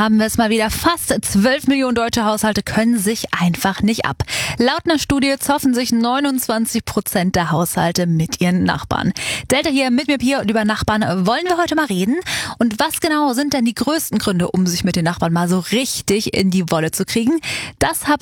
haben wir es mal wieder. Fast 12 Millionen deutsche Haushalte können sich einfach nicht ab. Laut einer Studie zoffen sich 29% der Haushalte mit ihren Nachbarn. Delta hier mit mir, Pia, und über Nachbarn wollen wir heute mal reden. Und was genau sind denn die größten Gründe, um sich mit den Nachbarn mal so richtig in die Wolle zu kriegen? Das habe